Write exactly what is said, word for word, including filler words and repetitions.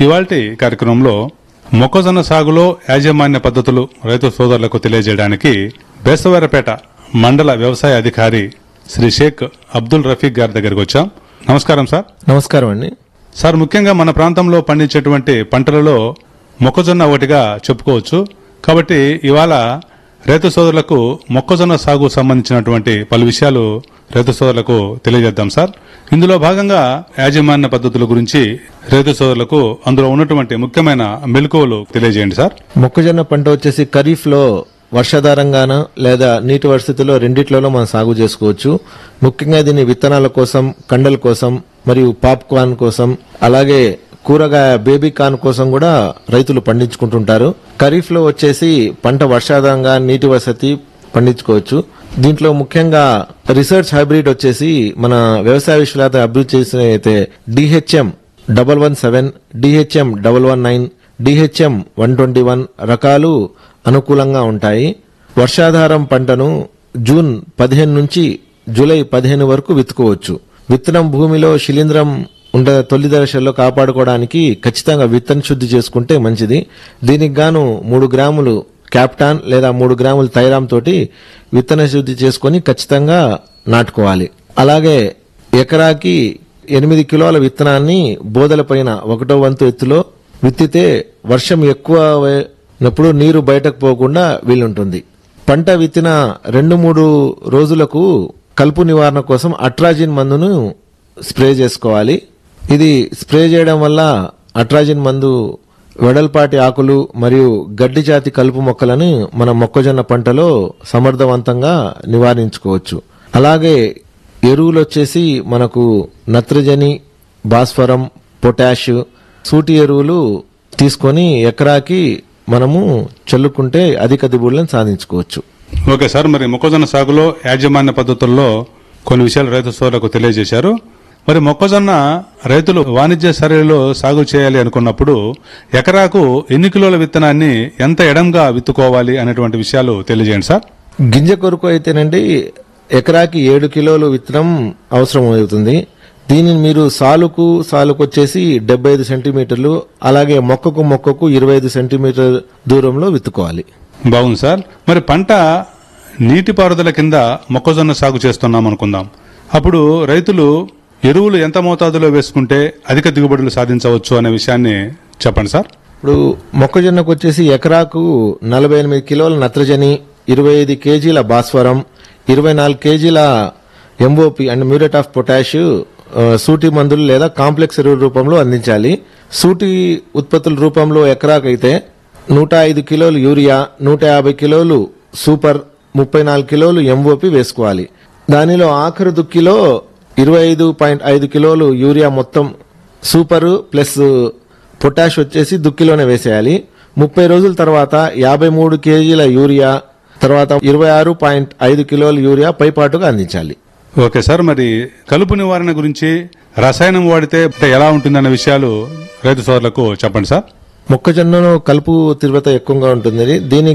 ఇవాల్టి కార్యక్రమంలో మొక్కజొన్న సాగులో యాజమాన్య పద్ధతులు రైతు సోదరులకు తెలియజేయడానికి బేస్తవారపేట మండల వ్యవసాయ అధికారి శ్రీ షేక్ అబ్దుల్ రఫీక్ గారి దగ్గరికి వచ్చాం. నమస్కారం సార్. నమస్కారం అండి. సార్, ముఖ్యంగా మన ప్రాంతంలో పండించేటువంటి పంటలలో మొక్కజొన్న ఒకటిగా చెప్పుకోవచ్చు. కాబట్టి ఇవాళ రైతు సోదరులకు మొక్కజొన్న సాగు సంబంధించినటువంటి పలు విషయాలు రైతు సోదరులకు తెలియజేద్దాం సార్. ఇందులో భాగంగా యాజమాన్య పద్ధతుల గురించి రైతు సోదరులకు అందులో ఉన్నటువంటి ముఖ్యమైన మెలకువలు తెలియజేయండి సార్. మొక్కజొన్న పంట వచ్చేసి ఖరీఫ్ లో వర్షాధారంగాన లేదా నీటి పరిస్థితుల్లో రెండిట్లలో మనం సాగు చేసుకోవచ్చు. ముఖ్యంగా దీన్ని విత్తనాల కోసం, కండల కోసం మరియు పాప్కార్న్ కోసం, అలాగే కూరగాయ బేబీ కార్న్ కోసం కూడా రైతులు పండించుకుంటుంటారు. ఖరీఫ్ లో వచ్చేసి పంట వర్షాధారంగా నీటి వసతి పండించుకోవచ్చు. దీంట్లో ముఖ్యంగా రీసెర్చ్ హైబ్రిడ్ వచ్చేసి మన వ్యవసాయ విశ్వవిద్యాలయం అభివృద్ధి చేసిన అయితే DHM double one seven, DHM double one nine, DHM one twenty one రకాలు అనుకూలంగా ఉంటాయి. వర్షాధారం పంటను జూన్ పదిహేను నుంచి జూలై పదిహేను వరకు విత్తుకోవచ్చు. విత్తనం భూమిలో శిలీంధ్రం ఉండే తొలి దశల్లో కాపాడుకోవడానికి ఖచ్చితంగా విత్తన శుద్ధి చేసుకుంటే మంచిది. దీనికి గాను మూడు గ్రాములు క్యాప్టాన్ లేదా మూడు గ్రాములు థైరామ్ తోటి విత్తన శుద్ధి చేసుకుని ఖచ్చితంగా నాటుకోవాలి. అలాగే ఎకరాకి ఎనిమిది కిలోల విత్తనాన్ని బోదల పైన ఒకటో వంతు ఎత్తులో విత్తితే వర్షం ఎక్కువప్పుడు నీరు బయటకు పోకుండా వీలుంటుంది. పంట విత్తిన రెండు మూడు రోజులకు కలుపు నివారణ కోసం అట్రాజిన్ మందును స్ప్రే చేసుకోవాలి. ఇది స్ప్రే చేయడం వల్ల అట్రాజిన్ మందు వెడల్పాటి ఆకులు మరియు గడ్డి జాతి కలుపు మొక్కలను మన మొక్కజొన్న పంటలో సమర్థవంతంగా నివారించుకోవచ్చు. అలాగే ఎరువులు వచ్చేసి మనకు నత్రజని, భాస్వరం, పొటాష్, సూటి ఎరువులు తీసుకొని ఎకరాకి మనము చల్లుకుంటే అధిక దిగుబడులను సాధించుకోవచ్చు. ఓకే సార్, మరి మొక్కజొన్న సాగులో యాజమాన్య పద్ధతుల్లో కొన్ని విషయాలు రైతు సోదరులకు తెలియజేశారు. మరి మొక్కజొన్న రైతులు వాణిజ్య సరళిలో సాగు చేయాలి అనుకున్నప్పుడు ఎకరాకు ఎన్ని కిలోల విత్తనాన్ని ఎంత ఎడంగా విత్తుకోవాలి అనేటువంటి విషయాలు తెలియజేయండి సార్. గింజ కొరకు అయితేనండి ఎకరాకి ఏడు కిలోలు విత్తనం అవసరం అవుతుంది. దీనిని మీరు సాలుకు సాలుకు వచ్చేసి డెబ్బై ఐదు సెంటీమీటర్లు, అలాగే మొక్కకు మొక్కకు ఇరవై ఐదు సెంటీమీటర్ దూరంలో విత్తుకోవాలి. బాగుంది సార్. మరి పంట నీటిపారుదల కింద మొక్కజొన్న సాగు చేస్తున్నాం అనుకుందాం. అప్పుడు రైతులు ఎరువులు ఎంత మోతాదులో వేసుకుంటే అధిక దిగుబడులు సాధించవచ్చు అనే విషయాన్ని చెప్పండి సార్. ఇప్పుడు మొక్కజొన్నకు వచ్చేసి ఎకరాకు నలభై ఎనిమిది కిలోల నత్రజని, ఇరవై ఐదు కేజీల భాస్వరం, ఇరవై నాలుగు కేజీల MOP and muriate of potash సూటి మందులు లేదా కాంప్లెక్స్ ఎరువుల రూపంలో అందించాలి. సూటి ఉత్పత్తుల రూపంలో ఎకరాకైతే నూట ఐదు కిలోలు యూరియా, నూట యాభై కిలోలు సూపర్, ముప్పై నాలుగు కిలోలు ఎంఓపి వేసుకోవాలి. దానిలో ఆఖరు దుక్కిలో ఇరవై ఐదు పాయింట్ ఐదు కిలోలు యూరియా మొత్తం సూపర్ ప్లస్ పొటాష్ వచ్చేసి దుక్కిలోనే వేసేయాలి. ముప్పై రోజుల తర్వాత యాభై మూడు కేజీల యూరియా, తర్వాత ఇరవై ఆరు పాయింట్ ఐదు కిలోల యూరియా పైపాటుగా అందించాలి. ఓకే సార్, మరి కలుపు నివారణ గురించి రసాయనం వాడితే ఎలా ఉంటుందన్న విషయాలు రైతు సోదరులకు చెప్పండి సార్. మొక్కజొన్నలో కలుపు తీవ్రత ఎక్కువగా ఉంటుంది. దీని